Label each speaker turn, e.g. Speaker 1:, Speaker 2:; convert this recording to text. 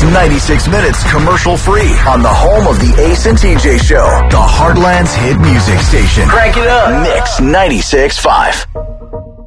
Speaker 1: 96 minutes commercial free on the home of the Ace and TJ Show, the Heartland's hit music station.
Speaker 2: Crank it up.
Speaker 1: Mix 96.5.